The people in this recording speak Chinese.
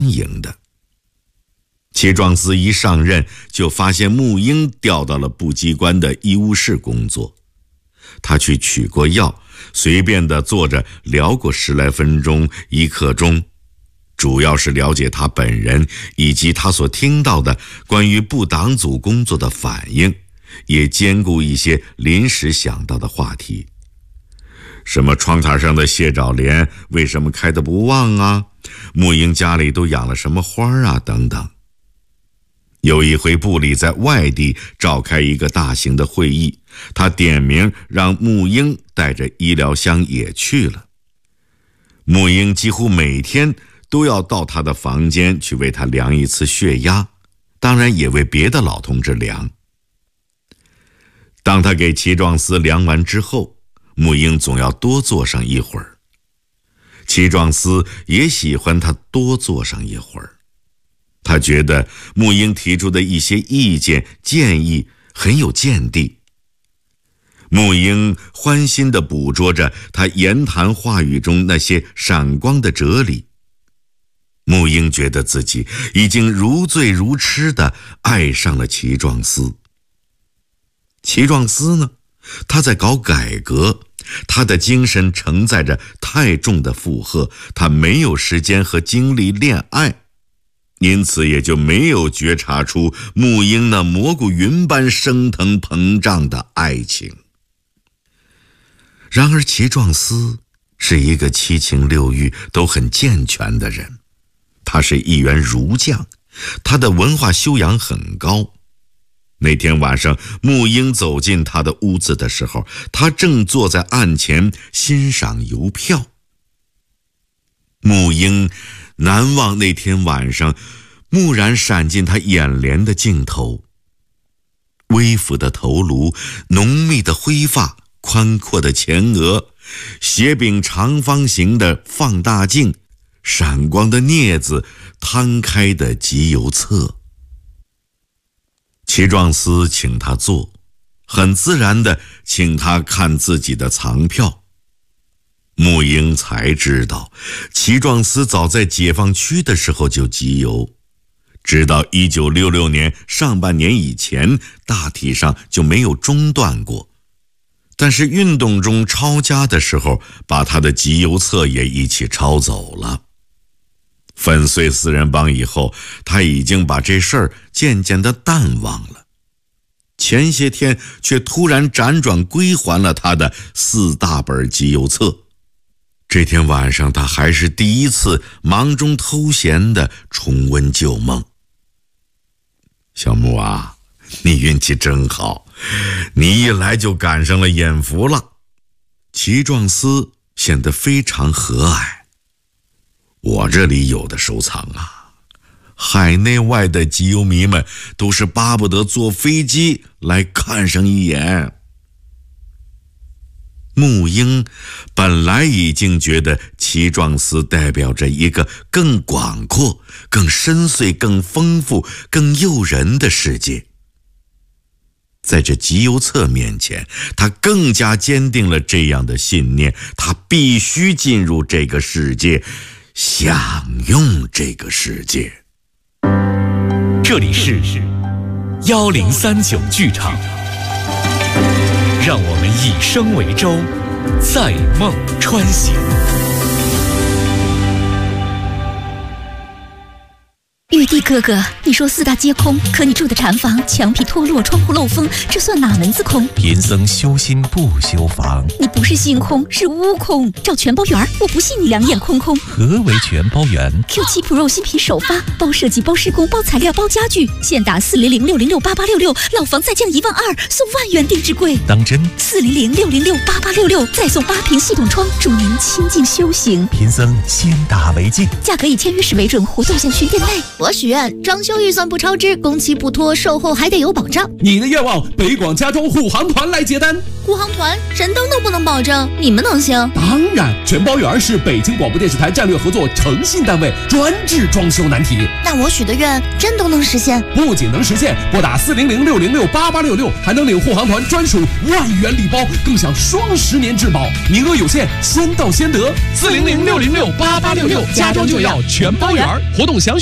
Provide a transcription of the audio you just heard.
营的。齐壮思一上任就发现穆英调到了部机关的医务室工作，他去取过药，随便地坐着聊过10来分钟1刻钟，主要是了解他本人以及他所听到的关于部党组工作的反应，也兼顾一些临时想到的话题。什么窗台上的蟹爪莲为什么开得不旺啊？穆英家里都养了什么花啊？等等。有一回部里在外地召开一个大型的会议，他点名让穆英带着医疗箱也去了。穆英几乎每天都要到他的房间去为他量一次血压，当然也为别的老同志量。当他给齐壮思量完之后，穆英总要多坐上一会儿。齐壮思也喜欢他多坐上一会儿，他觉得穆英提出的一些意见建议很有见地。穆英欢欣地捕捉着他言谈话语中那些闪光的哲理。穆英觉得自己已经如醉如痴地爱上了齐壮思。齐壮思呢，他在搞改革，他的精神承载着太重的负荷，他没有时间和精力恋爱，因此也就没有觉察出穆英那蘑菇云般升腾膨胀的爱情。然而齐壮思是一个7情6欲都很健全的人，他是一员儒将，他的文化修养很高。那天晚上穆英走进他的屋子的时候，他正坐在案前欣赏邮票。穆英难忘那天晚上蓦然闪进他眼帘的镜头，微俯的头颅，浓密的灰发，宽阔的前额，斜柄长方形的放大镜，闪光的镊子，摊开的集邮册。齐壮思请他坐，很自然地请他看自己的藏票。穆英才知道，齐壮思早在解放区的时候就集邮，直到1966年上半年以前，大体上就没有中断过。但是运动中抄家的时候，把他的集邮册也一起抄走了。粉碎四人帮以后，他已经把这事儿渐渐地淡忘了。前些天却突然辗转归还了他的4大本集邮册。这天晚上，他还是第一次忙中偷闲地重温旧梦。小穆啊，你运气真好，你一来就赶上了眼福了。齐壮思显得非常和蔼。我这里有的收藏啊，海内外的集邮迷们都是巴不得坐飞机来看上一眼。穆英本来已经觉得齐壮思代表着一个更广阔、更深邃、更丰富、更诱人的世界，在这集邮册面前，他更加坚定了这样的信念，他必须进入这个世界，享用这个世界。 这里是1039剧场，让我们以声为舟，在梦穿行。 玉帝哥哥，你说4大皆空，可你住的禅房墙皮脱落，窗户漏风，这算哪门子空？ 贫僧修心不修房。 你不是心空，是屋空。照全包圆，我不信你2眼空空。 何为全包圆 ？Q7 Pro 新品首发，包设计、包施工、包材料、包家具，现打400-606-8866，老房再降12000，送万元定制柜。 当真 ？400-606-8866，再送8瓶系统窗，助您亲近修行。 贫僧先打为敬。 价格以签约时为准，活动详询店内。 我许愿装修预算不超支，工期不拖，售后还得有保障。 你的愿望，北广家装护航团来接单。 护航团神灯都不能保证，你们能行？ 当然，全包圆是北京广播电视台战略合作诚信单位，专治装修难题。 那我许的愿真都能实现？ 不仅能实现，拨打400-606-8866，还能领护航团专属万元礼包，更享双10年质保，名额有限，先到先得。400-606-8866，家装就要全包圆，活动详。